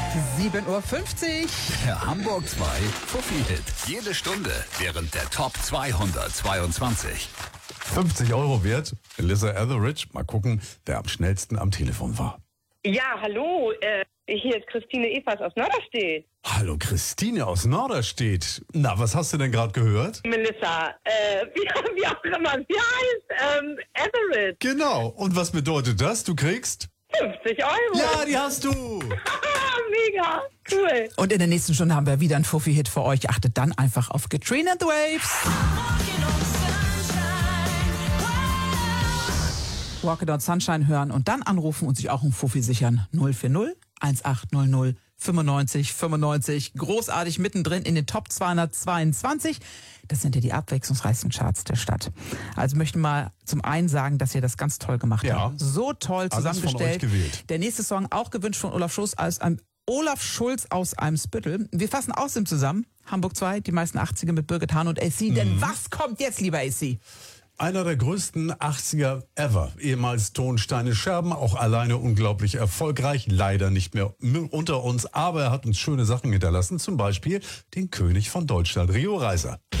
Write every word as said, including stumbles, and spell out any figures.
sieben Uhr fünfzig. Der Hamburg zwei Fuffi-Hit. Jede Stunde während der Top zweihundertzweiundzwanzig. fünfzig Euro wert. Alyssa Etheridge. Mal gucken, wer am schnellsten am Telefon war. Ja, hallo. Äh, hier ist Christine Evers aus Norderstedt. Hallo Christine aus Norderstedt. Na, was hast du denn gerade gehört? Melissa, äh, wie, wie auch immer sie heißt, ähm, Etheridge. Genau. Und was bedeutet das? Du kriegst? fünfzig Euro. Ja, die hast du. Mega, cool. Und in der nächsten Stunde haben wir wieder einen Fuffi-Hit für euch. Achtet dann einfach auf Katrina and the Waves. Walking on Sunshine hören und dann anrufen und sich auch einen Fuffi sichern. null vier null eins acht null null fünfundneunzig fünfundneunzig. Großartig mittendrin in den Top zweihundertzweiundzwanzig. Das sind ja die abwechslungsreichsten Charts der Stadt. Also möchten mal zum einen sagen, dass ihr das ganz toll gemacht Ja. habt. So toll zusammengestellt. Alles von euch gewählt. Der nächste Song auch gewünscht von Olaf Schulz aus einem Olaf Schulz aus Eimsbüttel. Wir fassen außerdem zusammen. Hamburg zwei, die meisten achtziger mit Birgit Hahn und A C. Mhm. Denn was kommt jetzt, lieber A C? Einer der größten achtziger ever. Ehemals Tonsteine Scherben, auch alleine unglaublich erfolgreich. Leider nicht mehr unter uns, aber er hat uns schöne Sachen hinterlassen. Zum Beispiel den König von Deutschland, Rio Reiser.